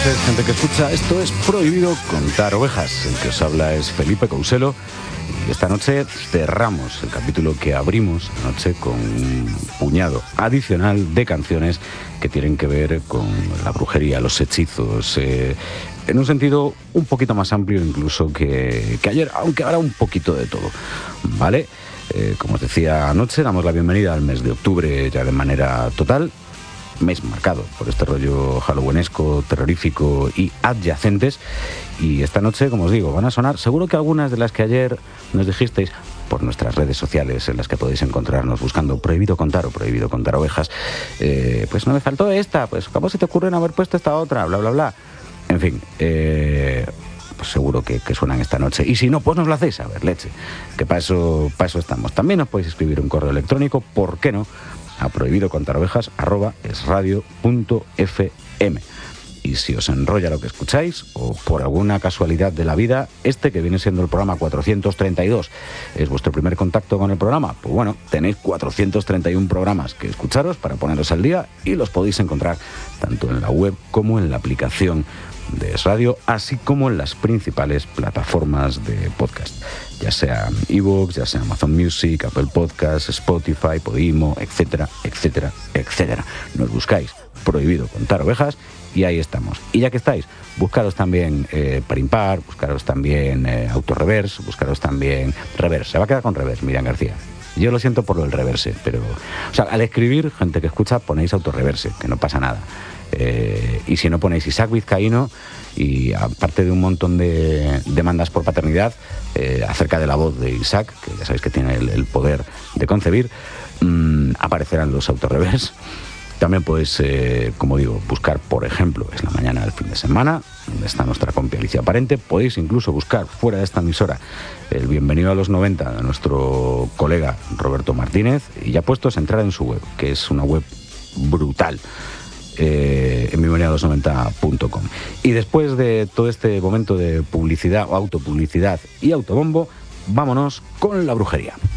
noches, gente que escucha. Esto es Prohibido Contar Ovejas. El que os habla es Felipe Couselo. Y esta noche cerramos el capítulo que abrimos anoche con un puñado adicional de canciones que tienen que ver con la brujería, los hechizos, en un sentido un poquito más amplio incluso que ayer, aunque habrá un poquito de todo, ¿vale? Como os decía anoche, damos la bienvenida al mes de octubre ya de manera total. Mes marcado por este rollo halloweenesco, terrorífico y adyacentes. Y esta noche, como os digo, van a sonar seguro que algunas de las que ayer nos dijisteis por nuestras redes sociales, en las que podéis encontrarnos buscando Prohibido Contar o Prohibido Contar Ovejas. Pues no me faltó esta, pues ¿cómo se te ocurre no haber puesto esta otra? Bla, bla, bla. En fin, pues seguro que suenan esta noche. Y si no, pues nos lo hacéis saber, leche. Que para eso estamos. También nos podéis escribir un correo electrónico, ¿por qué no?, a prohibidocontarovejas@esradio.fm. Y si os enrolla lo que escucháis, o por alguna casualidad de la vida, este que viene siendo el programa 432 es vuestro primer contacto con el programa, pues bueno, tenéis 431 programas que escucharos para poneros al día y los podéis encontrar tanto en la web como en la aplicación de Es Radio, así como en las principales plataformas de podcast, ya sea iVoox, ya sea Amazon Music, Apple Podcasts, Spotify, Podimo, etcétera, etcétera, etcétera. Nos buscáis Prohibido Contar Ovejas y ahí estamos. Y ya que estáis, buscaros también Par Impar, buscaros también Autoreverse, buscaros también Reverse. Se va a quedar con Reverse, Miriam García. Yo lo siento por lo del reverse, pero... O sea, al escribir, gente que escucha, ponéis Autoreverse, que no pasa nada. Y si no, ponéis Isaac Vizcaíno, y aparte de un montón de demandas por paternidad acerca de la voz de Isaac, que ya sabéis que tiene el poder de concebir, aparecerán los Autoreverse. También podéis, como digo, buscar, por ejemplo, Es la mañana del fin de semana, donde está nuestra compi Alicia Parente. Podéis incluso buscar fuera de esta emisora el Bienvenido a los 90 de nuestro colega Roberto Martínez, y ya puestos a entrar en su web, que es una web brutal, en bienvenidoalos90.com. Y después de todo este momento de publicidad o autopublicidad y autobombo, vámonos con la brujería.